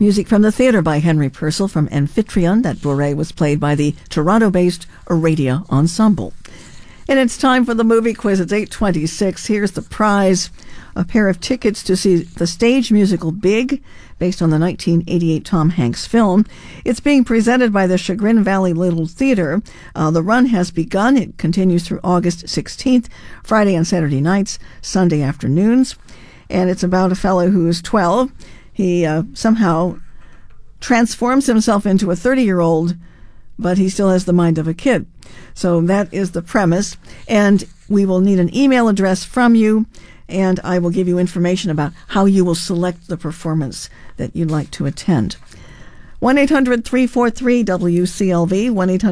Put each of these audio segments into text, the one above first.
Music from the theater by Henry Purcell from Amphitryon. That Bourrée was played by the Toronto-based Aradia Ensemble. And it's time for the movie quiz. It's 8:26. Here's the prize. A pair of tickets to see the stage musical Big, based on the 1988 Tom Hanks film. It's being presented by the Chagrin Valley Little Theater. The run has begun. It continues through August 16th, Friday and Saturday nights, Sunday afternoons. And it's about a fellow who is 12. He somehow transforms himself into a 30-year-old, but he still has the mind of a kid. So that is the premise. And we will need an email address from you, and I will give you information about how you will select the performance that you'd like to attend. 1-800-343-WCLV,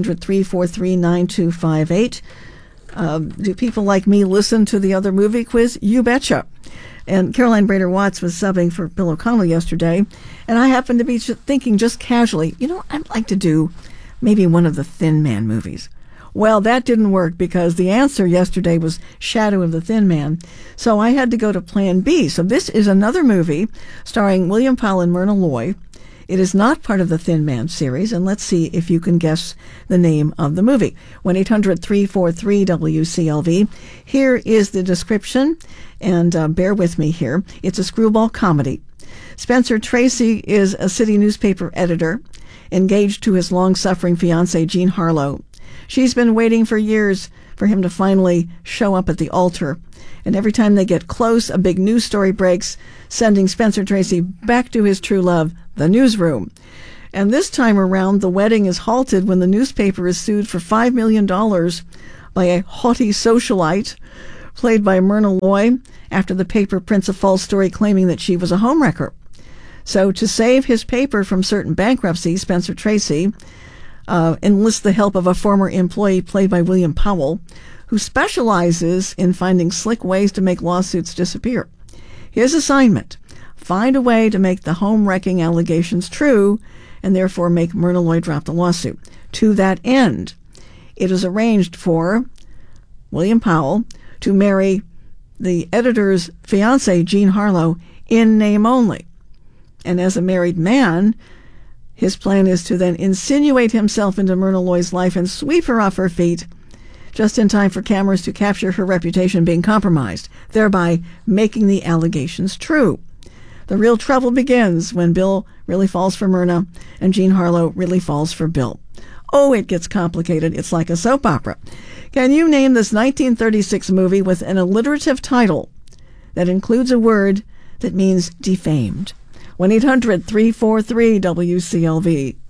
1-800-343-9258. Do people like me listen to the other movie quiz? You betcha. And Caroline Brader Watts was subbing for Bill O'Connell yesterday, and I happened to be thinking just casually, I'd like to do maybe one of the Thin Man movies. Well, that didn't work because the answer yesterday was Shadow of the Thin Man. So I had to go to Plan B. So this is another movie starring William Powell and Myrna Loy. It is not part of the Thin Man series, and let's see if you can guess the name of the movie. 1-800-343-WCLV. Here is the description, and bear with me here. It's a screwball comedy. Spencer Tracy is a city newspaper editor, engaged to his long-suffering fiancée, Jean Harlow. She's been waiting for years for him to finally show up at the altar. And every time they get close, a big news story breaks, sending Spencer Tracy back to his true love, the newsroom. And this time around, the wedding is halted when the newspaper is sued for $5 million by a haughty socialite, played by Myrna Loy, after the paper prints a false story claiming that she was a homewrecker. So to save his paper from certain bankruptcy, Spencer Tracy enlists the help of a former employee played by William Powell, who specializes in finding slick ways to make lawsuits disappear. His assignment: find a way to make the home-wrecking allegations true and therefore make Myrna Loy drop the lawsuit. To that end, it is arranged for William Powell to marry the editor's fiancée, Jean Harlow, in name only. And as a married man, his plan is to then insinuate himself into Myrna Loy's life and sweep her off her feet just in time for cameras to capture her reputation being compromised, thereby making the allegations true. The real trouble begins when Bill really falls for Myrna and Jean Harlow really falls for Bill. Oh, it gets complicated. It's like a soap opera. Can you name this 1936 movie with an alliterative title that includes a word that means defamed? 1-800-343-WCLV.